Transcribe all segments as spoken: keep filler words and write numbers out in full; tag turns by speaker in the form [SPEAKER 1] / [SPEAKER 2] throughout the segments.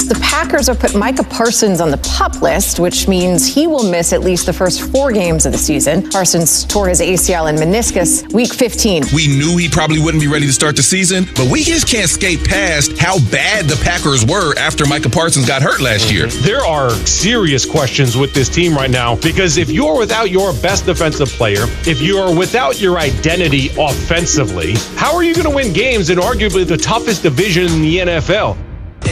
[SPEAKER 1] the Packers have put Micah Parsons on the PUP list, which means he will miss at least the first four games of the season. Parsons tore his A C L and meniscus week fifteen.
[SPEAKER 2] We knew he probably wouldn't be ready to start the season, but we just can't skate past how bad the Packers were after Micah Parsons got hurt last year.
[SPEAKER 3] There are serious questions with this team right now, because if you're without your best defensive player, if you're without your identity offensively, how are you going to win games in arguably the toughest division in the N F L?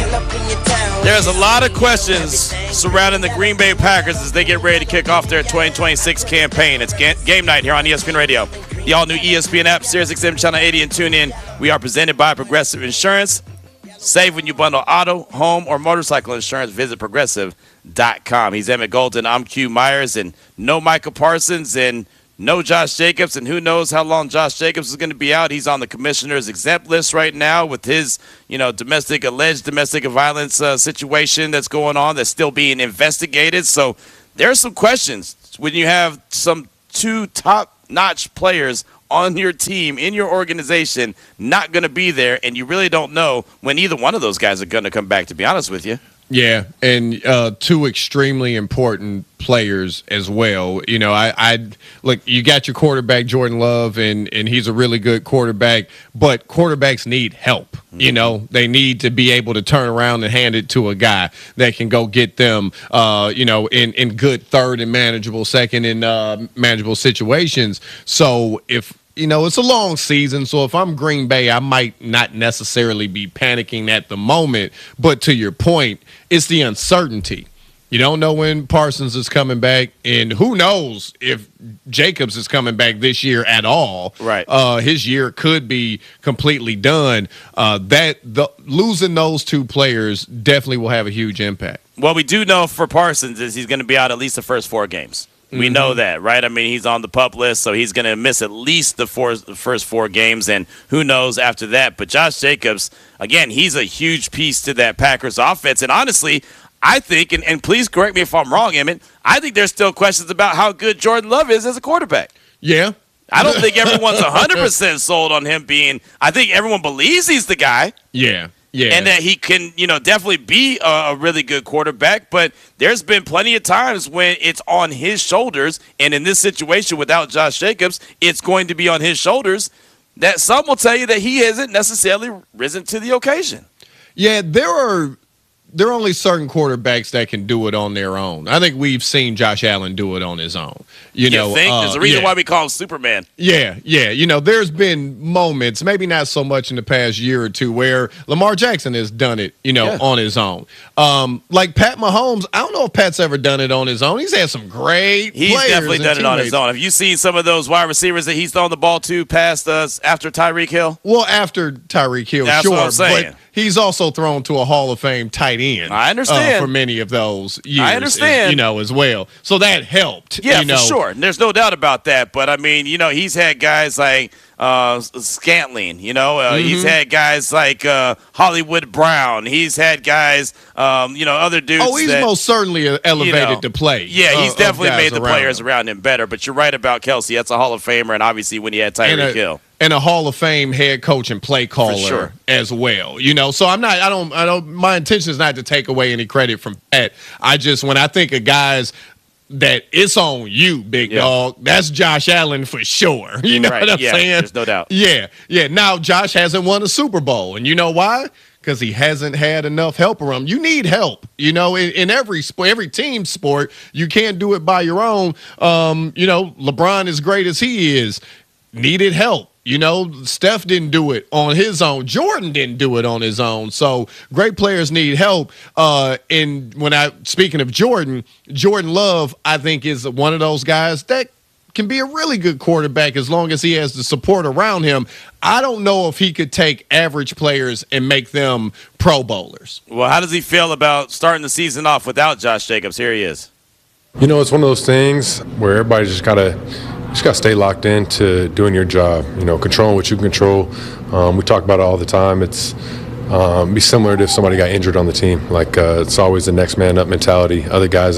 [SPEAKER 4] There's a lot of questions surrounding the Green Bay Packers as they get ready to kick off their twenty twenty-six campaign. It's game night here on E S P N Radio. The all-new E S P N app, Sirius X M Channel eighty, and tune in. We are presented by Progressive Insurance. Save when you bundle auto, home, or motorcycle insurance. Visit progressive dot com. He's Emmett Golden. I'm Q Myers. And no Micah Parsons and no Josh Jacobs, and who knows how long Josh Jacobs is going to be out. He's on the commissioner's exempt list right now with his, you know, domestic, alleged domestic violence uh, situation that's going on that's still being investigated. So there are some questions when you have some two top-notch players on your team, in your organization, not going to be there, and you really don't know when either one of those guys are going to come back, to be honest with you.
[SPEAKER 5] Yeah, and uh, two extremely important players as well. You know, I, I look, you got your quarterback, Jordan Love, and, and he's a really good quarterback, but quarterbacks need help. Mm-hmm. You know, they need to be able to turn around and hand it to a guy that can go get them, uh, you know, in, in good third and manageable second and uh, manageable situations. So if You know, it's a long season, so if I'm Green Bay, I might not necessarily be panicking at the moment. But to your point, it's the uncertainty. You don't know when Parsons is coming back, and who knows if Jacobs is coming back this year at all.
[SPEAKER 4] Right.
[SPEAKER 5] Uh, his year could be completely done. Uh, that the, losing those two players definitely will have a huge impact.
[SPEAKER 4] What we do know for Parsons is he's going to be out at least the first four games. We mm-hmm. know that, right? I mean, he's on the PUP list, so he's going to miss at least the, four, the first four games, and who knows after that. But Josh Jacobs, again, he's a huge piece to that Packers offense. And honestly, I think, and, and please correct me if I'm wrong, Emmett, I think there's still questions about how good Jordan Love is as a quarterback.
[SPEAKER 5] Yeah.
[SPEAKER 4] I don't think everyone's one hundred percent sold on him being – I think everyone believes he's the guy.
[SPEAKER 5] Yeah. Yeah.
[SPEAKER 4] And that he can, you know, definitely be a, a really good quarterback. But there's been plenty of times when it's on his shoulders. And in this situation without Josh Jacobs, it's going to be on his shoulders. That some will tell you that he hasn't necessarily risen to the occasion.
[SPEAKER 5] Yeah, there are there are only certain quarterbacks that can do it on their own. I think we've seen Josh Allen do it on his own. You,
[SPEAKER 4] you
[SPEAKER 5] know,
[SPEAKER 4] think?
[SPEAKER 5] Uh,
[SPEAKER 4] There's a reason
[SPEAKER 5] yeah.
[SPEAKER 4] why we call him Superman.
[SPEAKER 5] Yeah, yeah. You know, there's been moments, maybe not so much in the past year or two, where Lamar Jackson has done it, you know, yeah. on his own. Um, like Pat Mahomes, I don't know if Pat's ever done it on his own. He's had some great
[SPEAKER 4] He's
[SPEAKER 5] players
[SPEAKER 4] definitely done
[SPEAKER 5] teammates.
[SPEAKER 4] it on his own. Have you seen some of those wide receivers that he's thrown the ball to past us after Tyreek Hill?
[SPEAKER 5] Well, after Tyreek Hill,
[SPEAKER 4] That's
[SPEAKER 5] sure.
[SPEAKER 4] what I'm saying.
[SPEAKER 5] But he's also thrown to a Hall of Fame tight end.
[SPEAKER 4] I understand.
[SPEAKER 5] Uh, for many of those years.
[SPEAKER 4] I understand.
[SPEAKER 5] You know, as well. So that helped.
[SPEAKER 4] Yeah,
[SPEAKER 5] you know.
[SPEAKER 4] for sure. There's no doubt about that. But, I mean, you know, he's had guys like uh, Scantling, you know. Uh, mm-hmm. He's had guys like uh, Hollywood Brown. He's had guys, um, you know, other dudes.
[SPEAKER 5] Oh, he's
[SPEAKER 4] that,
[SPEAKER 5] most certainly elevated
[SPEAKER 4] you know,
[SPEAKER 5] to play.
[SPEAKER 4] Yeah, he's
[SPEAKER 5] uh,
[SPEAKER 4] definitely made the
[SPEAKER 5] around
[SPEAKER 4] players
[SPEAKER 5] him.
[SPEAKER 4] around him better. But you're right about Kelsey. That's a Hall of Famer, and obviously when he had Tyreek Hill.
[SPEAKER 5] And a Hall of Fame head coach and play caller
[SPEAKER 4] sure.
[SPEAKER 5] as well. You know, so I'm not, I don't, I don't, my intention is not to take away any credit from Pat. I just, when I think of guys that it's on you, big yeah. dog, that's Josh Allen for sure. You know
[SPEAKER 4] right.
[SPEAKER 5] what I'm
[SPEAKER 4] yeah,
[SPEAKER 5] saying?
[SPEAKER 4] There's no doubt.
[SPEAKER 5] Yeah. Yeah. Now, Josh hasn't won a Super Bowl. And you know why? Because he hasn't had enough help around him. You need help, you know, in, in every sport, every team sport. You can't do it by your own. Um, you know, LeBron, as great as he is, needed help. You know, Steph didn't do it on his own. Jordan didn't do it on his own. So great players need help. Uh, and when I, speaking of Jordan, Jordan Love, I think, is one of those guys that can be a really good quarterback as long as he has the support around him. I don't know if he could take average players and make them Pro Bowlers.
[SPEAKER 4] Well, how does he feel about starting the season off without Josh Jacobs? Here he is.
[SPEAKER 6] You know, it's one of those things where everybody just got to just got to stay locked into doing your job, you know, controlling what you control. Um, we talk about it all the time. It's um, be similar to if somebody got injured on the team. Like uh, it's always the next man up mentality. Other guys in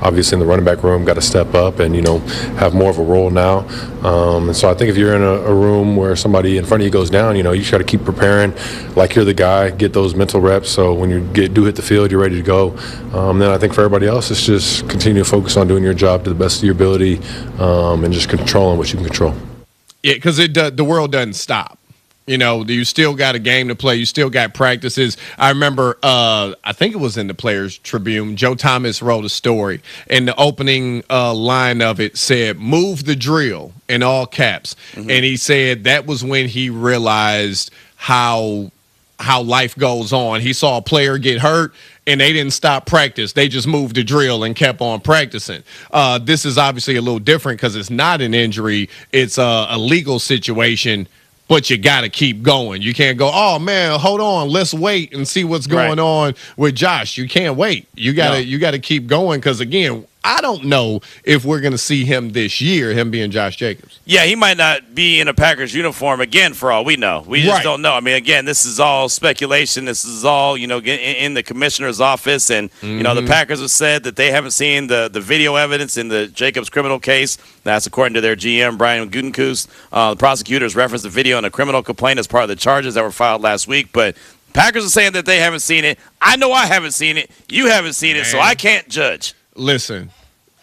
[SPEAKER 6] obviously in the running back room, got to step up and, you know, have more of a role now. Um, and so I think if you're in a, a room where somebody in front of you goes down, you know, you just got to keep preparing like you're the guy, get those mental reps. So when you get, do hit the field, you're ready to go. Um, then I think for everybody else, it's just continue to focus on doing your job to the best of your ability um, and just controlling what you can control.
[SPEAKER 5] Yeah, because it uh, the world doesn't stop. You know, you still got a game to play. You still got practices. I remember, uh, I think it was in the Players Tribune, Joe Thomas wrote a story, and the opening uh, line of it said, "Move the drill," in all caps. Mm-hmm. And he said that was when he realized how how life goes on. He saw a player get hurt, and they didn't stop practice. They just moved the drill and kept on practicing. Uh, this is obviously a little different because it's not an injury. It's a, a legal situation. But you got to keep going. You can't go, oh, man, hold on. Let's wait and see what's going right. on with Josh. You can't wait. You got to no. you got to keep going because, again, I don't know if we're going to see him this year, him being Josh Jacobs.
[SPEAKER 4] Yeah, he might not be in a Packers uniform again for all we know. We just right. don't know. I mean, again, this is all speculation. This is all, you know, in the commissioner's office. And, mm-hmm. you know, the Packers have said that they haven't seen the, the video evidence in the Jacobs criminal case. That's according to their G M, Brian Gutekunst. Uh, the prosecutors referenced the video in a criminal complaint as part of the charges that were filed last week. But Packers are saying that they haven't seen it. I know I haven't seen it. You haven't seen it, Man. so I can't judge.
[SPEAKER 5] Listen,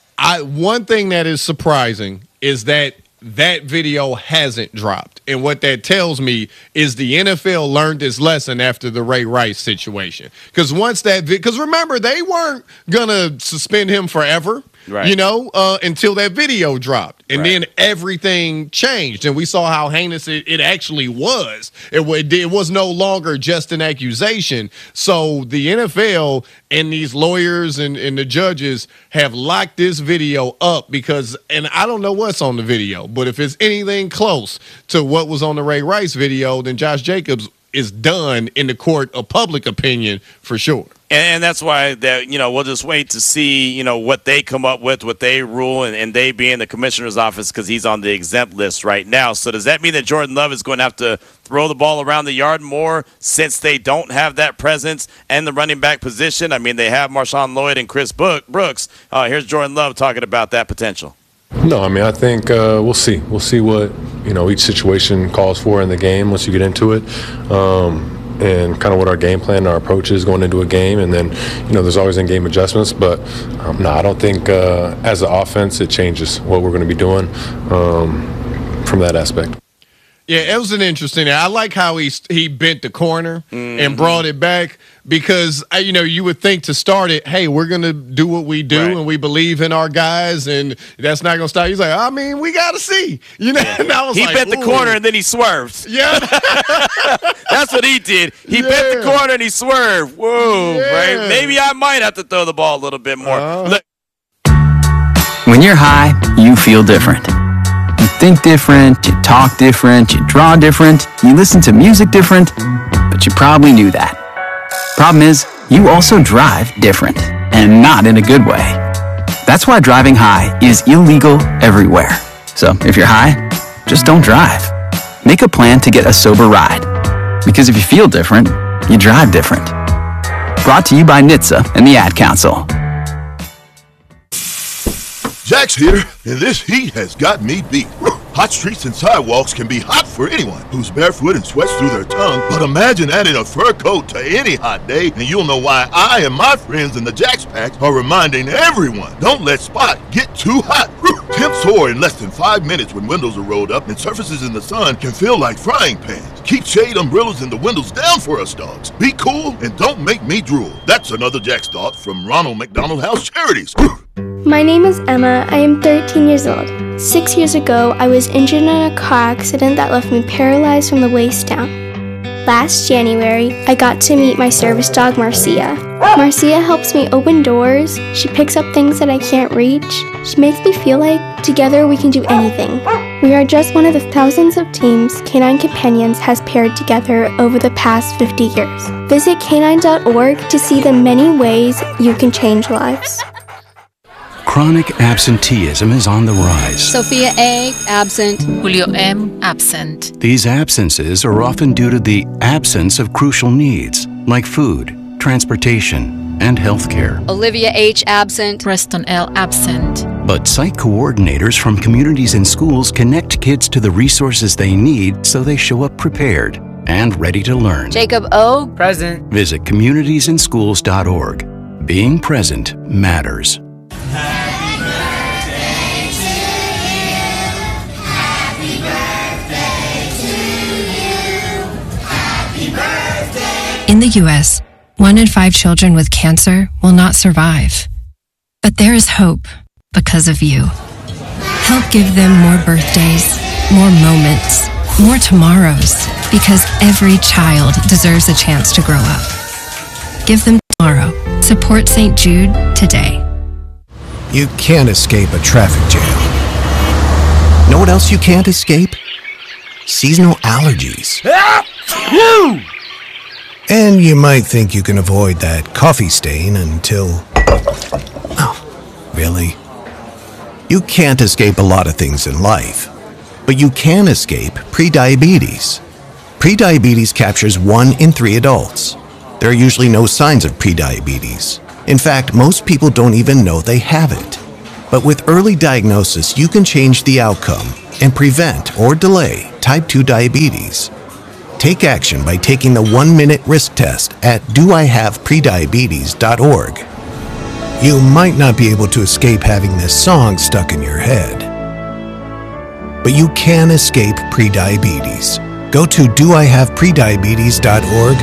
[SPEAKER 5] I one thing that is surprising is that that video hasn't dropped. And what that tells me is the N F L learned its lesson after the Ray Rice situation. Because once that – because remember, they weren't going to suspend him forever. Right. You know, uh, until that video dropped. And right. then everything changed. And we saw how heinous it, it actually was. It, it, it was no longer just an accusation. So the N F L and these lawyers and, and the judges have locked this video up because, and I don't know what's on the video, but if it's anything close to what was on the Ray Rice video, then Josh Jacobs is done in the court of public opinion for sure.
[SPEAKER 4] And that's why that you know we'll just wait to see you know what they come up with, what they rule, and, and they be in the commissioner's office because he's on the exempt list right now. So does that mean that Jordan Love is going to have to throw the ball around the yard more since they don't have that presence and the running back position? I mean, they have Marshawn Lloyd and Chris Brooks. Uh, here's Jordan Love talking about that potential.
[SPEAKER 6] No, I mean, I think uh, we'll see. We'll see what you know each situation calls for in the game once you get into it. Um, and kind of what our game plan, our approach is going into a game. And then, you know, there's always in-game adjustments. But, um, no, I don't think uh, as an offense it changes what we're going to be doing um, from that aspect.
[SPEAKER 5] Yeah, it was an interesting. I like how he he bent the corner mm-hmm. and brought it back because, you know, you would think to start it, hey, we're going to do what we do right. and we believe in our guys and that's not going to stop. He's like, I mean, we got to see. You know,
[SPEAKER 4] yeah.
[SPEAKER 5] and I was
[SPEAKER 4] he
[SPEAKER 5] like,
[SPEAKER 4] bent the corner and then he swerved.
[SPEAKER 5] Yeah.
[SPEAKER 4] That's what he did. He yeah. bent the corner and he swerved. Whoa, yeah. right? Maybe I might have to throw the ball a little bit more. Uh-huh. Look.
[SPEAKER 7] When you're high, you feel different. You think different, you talk different, you draw different, you listen to music different, but you probably knew that. Problem is, you also drive different, and not in a good way. That's why driving high is illegal everywhere. So if you're high, just don't drive. Make a plan to get a sober ride. Because if you feel different, you drive different. Brought to you by N H T S A and the Ad Council.
[SPEAKER 8] Jack's here, and this heat has got me beat. Hot streets and sidewalks can be hot for anyone who's barefoot and sweats through their tongue, but imagine adding a fur coat to any hot day, and you'll know why I and my friends in the Jack's Pack are reminding everyone, don't let Spot get too hot. Temps soar in less than five minutes when windows are rolled up and surfaces in the sun can feel like frying pans. Keep shade umbrellas and the windows down for us dogs. Be cool and don't make me drool. That's another Jack's thought from Ronald McDonald House Charities.
[SPEAKER 9] My name is Emma. I am thirteen years old. Six years ago, I was injured in a car accident that left me paralyzed from the waist down. Last January, I got to meet my service dog, Marcia. Marcia helps me open doors. She picks up things that I can't reach. She makes me feel like together we can do anything. We are just one of the thousands of teams Canine Companions has paired together over the past fifty years. Visit canine dot org to see the many ways you can change lives.
[SPEAKER 10] Chronic absenteeism is on the rise.
[SPEAKER 11] Sophia A. absent.
[SPEAKER 12] Julio M. absent.
[SPEAKER 10] These absences are often due to the absence of crucial needs like food, transportation, and healthcare.
[SPEAKER 11] Olivia H. absent.
[SPEAKER 12] Preston L. absent.
[SPEAKER 10] But site coordinators from communities and schools connect kids to the resources they need so they show up prepared and ready to learn.
[SPEAKER 11] Jacob O.
[SPEAKER 13] Present.
[SPEAKER 10] Visit communities in schools dot org. Being present matters.
[SPEAKER 14] In the U S, one in five children with cancer will not survive. But there is hope because of you. Help give them more birthdays, more moments, more tomorrows, because every child deserves a chance to grow up. Give them tomorrow. Support Saint Jude today.
[SPEAKER 15] You can't escape a traffic jam. Know what else you can't escape? Seasonal allergies. And you might think you can avoid that coffee stain until... Oh, really? You can't escape a lot of things in life, but you can escape prediabetes. Prediabetes captures one in three adults. There are usually no signs of prediabetes. In fact, most people don't even know they have it. But with early diagnosis, you can change the outcome and prevent or delay type two diabetes. Take action by taking the one-minute risk test at do I have prediabetes dot org. You might not be able to escape having this song stuck in your head, but you can escape prediabetes. Go to do I have prediabetes dot org